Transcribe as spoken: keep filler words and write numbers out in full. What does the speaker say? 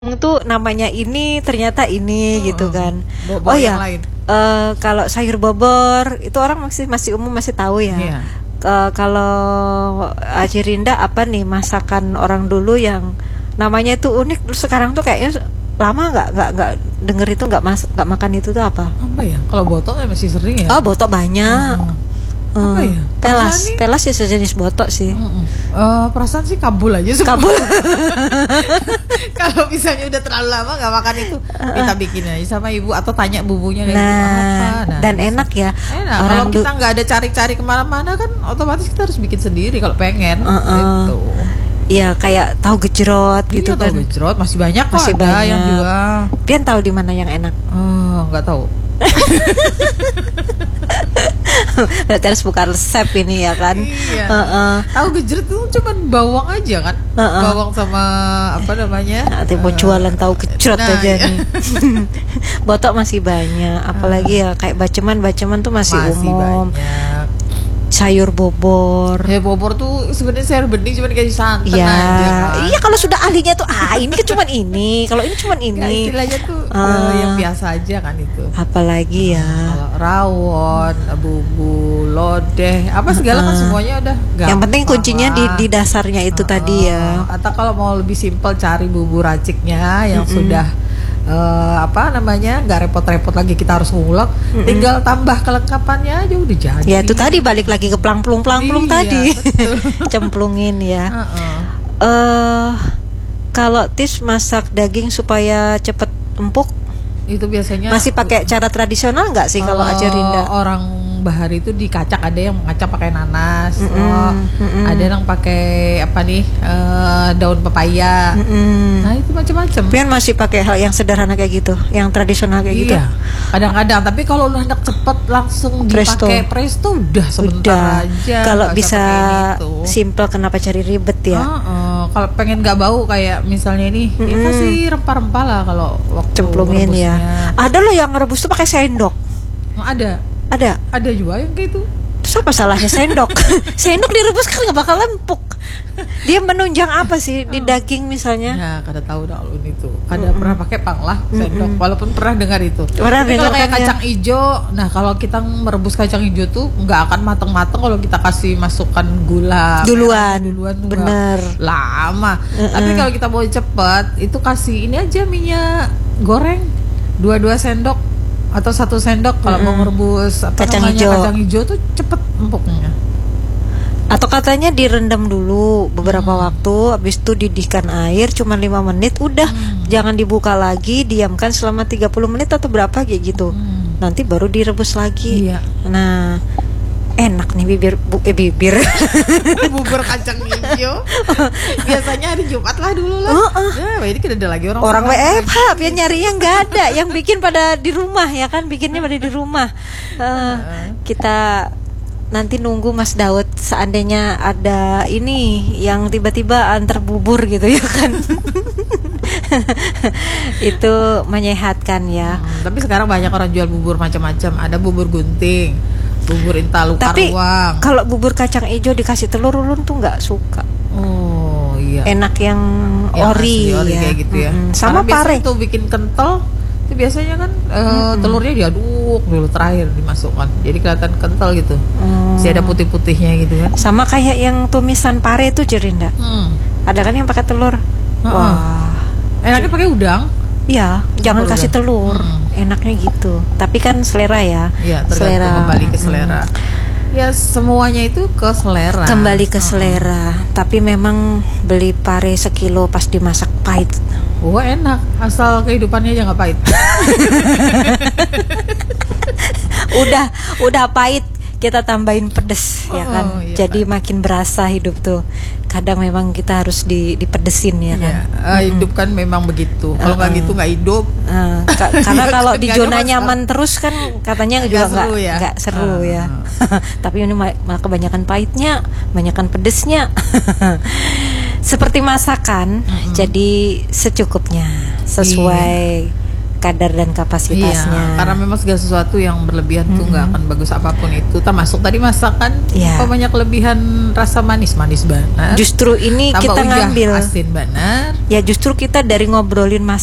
daging tuh namanya ini ternyata ini uh, gitu kan. Bobo oh ya, uh, kalau sayur bobor itu orang masih masih umum masih tahu ya. Yeah. Uh, kalau Aji Rinda apa nih masakan orang dulu yang namanya itu unik, sekarang tuh kayaknya lama nggak nggak nggak denger itu nggak mas nggak makan itu tuh apa? Apa ya? Kalau botok ya masih sering ya. Oh botok banyak. Uh, apa ya? Telas, nih? Telas ya sejenis botok sih. Uh, uh, perasaan sih kabul aja semua. Kabul. Kalau misalnya udah terlalu lama nggak makan itu, kita bikin aja sama ibu atau tanya bubunya kayak nah, gitu apa. Nah, dan enak ya. Enak. Kalau kita nggak ada cari-cari kemana-mana kan, otomatis kita harus bikin sendiri kalau pengen. Uh, uh. Gitu. Iya kayak tahu gejrot iya, gitu kan. Tahu gejrot masih banyak kok, masih ada banyak yang juga. Pian tahu di mana yang enak? Oh nggak tahu. Berarti harus buka resep ini ya kan. Iya. uh-uh. Tahu gejrot itu cuma bawang aja kan. uh-uh. Bawang sama apa namanya, nanti mau jualan tahu gejrot nah, aja iya. nih. Botok masih banyak. Apalagi ya kayak baceman baceman tuh masih, masih umum banyak. Sayur bobor. Ya bobor tuh sebenarnya sayur bening cuma dikasih santan ya, aja kan. Iya kalau sudah ahlinya tuh ah ini kan cuma ini, kalau ini cuma ini. Ya, istilahnya tuh uh, uh, yang biasa aja kan itu. Apalagi ya. Kalau rawon, bumbu, lodeh, apa segala uh, kan semuanya udah. Yang penting kuncinya di, di dasarnya itu uh, tadi ya. Atau kalau mau lebih simpel cari bumbu raciknya yang mm-hmm. sudah Uh, apa namanya nggak repot-repot lagi kita harus ngulek, mm-hmm. tinggal tambah kelengkapannya aja udah jadi. Ya itu tadi balik lagi ke plang-plung plang-plung iya, tadi. Cemplungin ya. Uh-uh. Uh, kalau tips masak daging supaya cepet empuk itu biasanya masih pakai cara tradisional nggak sih kalau Aji Rinda? Orang bahari itu dikacak, ada yang mengacak pakai nanas, mm-mm, oh, mm-mm. ada yang pakai apa nih uh, daun pepaya, mm-mm. nah itu macam-macam. Pian masih pakai hal yang sederhana kayak gitu, yang tradisional kayak iya, gitu. Kadang-kadang, tapi kalau lu hendak cepet langsung presto. dipakai presto udah sebentar udah. aja. Kalau bisa simple kenapa cari ribet ya? Uh, uh, kalau pengen nggak bau kayak misalnya ini, mm-hmm. ya kasih rempah-rempah lah kalau waktu cemplungin ya. Ada loh yang ngerebus tuh pakai sendok. Ada. Ada, ada juga yang kayak itu. Terus apa salahnya sendok? Sendok direbus kan nggak bakal empuk. Dia menunjang apa sih di daging misalnya? Ya, kada tahu dah ulun itu. Kada mm-hmm. pernah pakai panglah sendok, mm-hmm. walaupun pernah dengar itu. Pernah dengar kalau kayak kan kacang ya? Hijau, nah kalau kita merebus kacang hijau tuh nggak akan mateng-mateng kalau kita kasih masukkan gula duluan. Duluan tuh bener. Lama. Mm-hmm. Tapi kalau kita mau cepet, itu kasih ini aja minyak goreng dua-dua sendok. Atau satu sendok kalau mm-hmm. mau merebus apa kacang namanya, hijau. Kacang hijau tuh cepet empuknya. Atau katanya direndam dulu beberapa hmm. waktu, habis itu didihkan air cuma lima menit, udah hmm. jangan dibuka lagi, diamkan selama tiga puluh menit atau berapa kayak gitu. Hmm. Nanti baru direbus lagi. Iya. Nah, enak nih bibir bu, eh bibir bubur kacang hijau. Biasanya hari Jumat lah dulu lah. Uh-uh. Nah, ini kan ada lagi orang orang W F H biar nyarinya nggak ada, yang bikin pada di rumah ya kan, bikinnya pada di rumah. Uh, uh. Kita nanti nunggu Mas Daud seandainya ada ini yang tiba-tiba antar bubur gitu ya kan. Itu menyehatkan ya. Hmm, tapi sekarang banyak orang jual bubur macam-macam. Ada bubur gunting, bubur intalu tapi karuang. Kalau bubur kacang hijau dikasih telur, ulun tuh nggak suka. Oh iya. Enak yang, yang ori, ori ya. Kayak gitu ya. Mm-hmm. Sama pare. Itu bikin kental. Itu biasanya kan uh, mm-hmm. telurnya diaduk dulu terakhir dimasukkan. Jadi kelihatan kental gitu. Mm. Masih ada putih-putihnya gitu kan. Sama kayak yang tumisan pare itu Jerinda. Mm. Ada kan yang pakai telur. Uh-uh. Wah. Enaknya pakai udang. Iya, jangan telur kasih telur. Hmm. Enaknya gitu. Tapi kan selera ya. Iya, selera kembali ke selera. Hmm. Ya semuanya itu ke selera. Kembali ke selera. Hmm. Tapi memang beli pare sekilo pas dimasak pahit. Oh enak, asal kehidupannya aja nggak pahit. udah, udah pahit kita tambahin pedes oh, ya kan. Iya, jadi kan. Makin berasa hidup tuh. Kadang memang kita harus di, dipedesin ya kan. Ya, uh, hidup kan memang begitu. Kalau nggak uh, gitu nggak hidup. Uh, ka- karena kalau di zona nyaman terus kan katanya juga nggak seru ya. Nggak seru uh, ya. Tapi ini malah kebanyakan pahitnya, kebanyakan pedesnya. Seperti masakan, uh-huh. jadi secukupnya, sesuai iya. kadar dan kapasitasnya. Iya, karena memang segala sesuatu yang berlebihan mm-hmm. tuh nggak akan bagus apapun itu. Termasuk tadi masakan, yeah. apa banyak kelebihan rasa manis-manis banget. Justru ini tambah kita ujah ngambil asin banget. Ya justru kita dari ngobrolin mas